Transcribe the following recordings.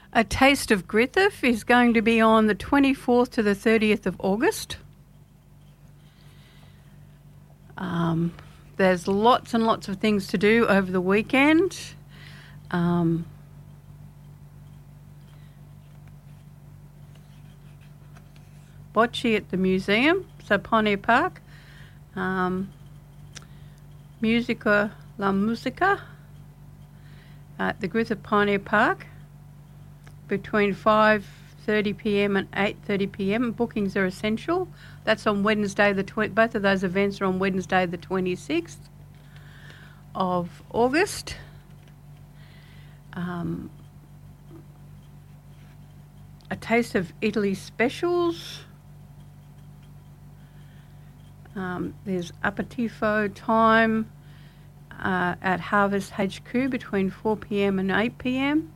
A Taste of Griffith is going to be on the 24th to the 30th of August. There's lots and lots of things to do over the weekend. Bocce at the museum, so Pioneer Park. Musica La Musica at the Griffith Pioneer Park between 5:30pm and 8:30pm. Bookings are essential. That's on Wednesday both of those events are on Wednesday the 26th of August. A Taste of Italy specials. There's aperitivo time at Harvest HQ between 4pm and 8pm.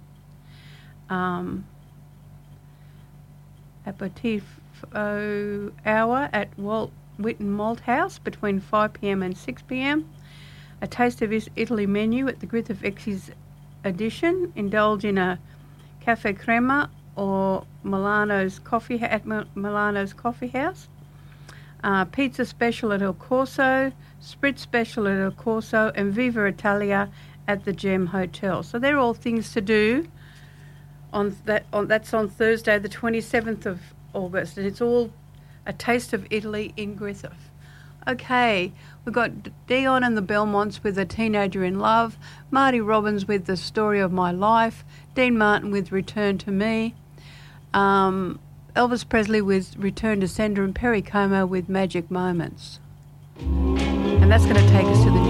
Aperitivo hour at Walt Whitten Malt House between 5pm and 6pm. A Taste of Italy menu at the Griffith Exes edition. Indulge in a cafe crema or Milano's coffee at Milano's Coffee House. Pizza special at El Corso, Spritz special at El Corso, and Viva Italia at the Gem Hotel. So they're all things to do. That's on Thursday, the 27th of August, and it's all A Taste of Italy in Griffith. Okay, we've got Dion and the Belmonts with A Teenager in Love, Marty Robbins with The Story of My Life, Dean Martin with Return to Me, Elvis Presley with Return to Sender, and Perry Como with Magic Moments. And that's going to take us to the